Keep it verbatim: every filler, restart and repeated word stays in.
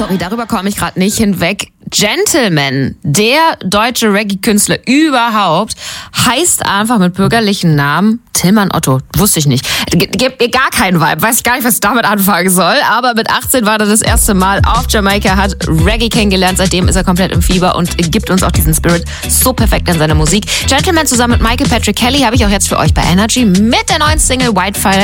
Sorry, darüber komme ich gerade nicht hinweg. Gentleman, der deutsche Reggae-Künstler überhaupt, heißt einfach mit bürgerlichen Namen Tilman Otto. Wusste ich nicht. Gibt mir gar keinen Vibe. Weiß ich gar nicht, was ich damit anfangen soll. Aber mit achtzehn war er das erste Mal auf Jamaika, hat Reggae kennengelernt. Seitdem ist er komplett im Fieber und gibt uns auch diesen Spirit so perfekt in seiner Musik. Gentleman zusammen mit Michael Patrick Kelly habe ich auch jetzt für euch bei Energy mit der neuen Single Whitefire.